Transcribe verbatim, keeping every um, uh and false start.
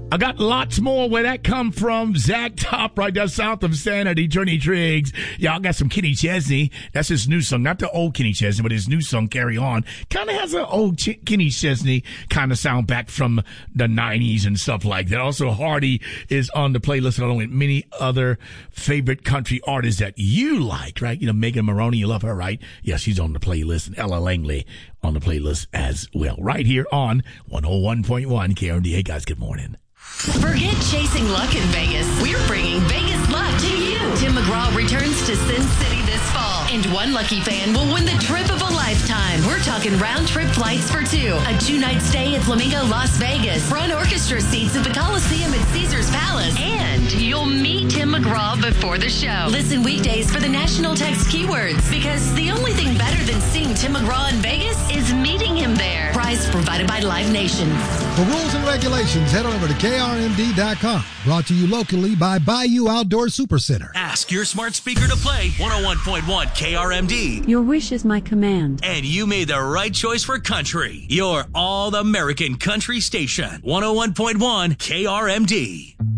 I got lots more where that come from. Zach Top right there south of Sanity, Journey Triggs. Y'all got some Kenny Chesney. That's his new song. Not the old Kenny Chesney, but his new song, Carry On. Kind of has an old Ch- Kenny Chesney kind of sound back from the nineties and stuff like that. Also, Hardy is on the playlist along with many other favorite country artists that you like, right? You know, Megan Maroney, you love her, right? Yeah, she's on the playlist. And Ella Langley on the playlist as well. Right here on one oh one point one K R M D. Hey, guys, good morning. Forget chasing luck in Vegas. We're bringing Vegas luck to you. Tim McGraw returns to Sin City this fall, and one lucky fan will win the trip of a lifetime. We're talking round-trip flights for two, a two-night stay at Flamingo Las Vegas, front orchestra seats at the Coliseum at Caesars Palace, and you'll meet Tim McGraw before the show. Listen weekdays for the national text keywords, because the only thing better than seeing Tim McGraw in Vegas is meeting him there. Prize provided by Live Nation. For rules and regulations, head on over to K R M D dot com. Brought to you locally by Bayou Outdoor Supercenter. Ask your smart speaker to play one oh one point one K R M D. Your wish is my command. And you made the right choice for country. Your all-American country station. one oh one point one K R M D.